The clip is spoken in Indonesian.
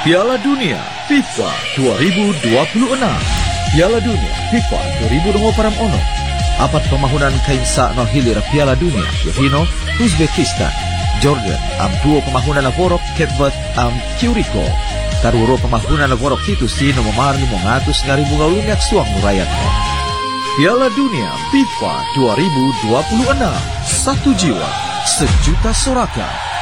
Piala Dunia FIFA 2026. Piala Dunia FIFA 2026 apat pemahunan kainsa no hilir Piala Dunia Yohino, Uzbekistan, Jordan am duo pemahunan laborok Ketbat am Curiko. Taruro pemahunan laborok itu sino memarni mongatus ngari bunga lumiak suang nurayatno. Piala Dunia FIFA 2026. Satu jiwa, sejuta sorakan.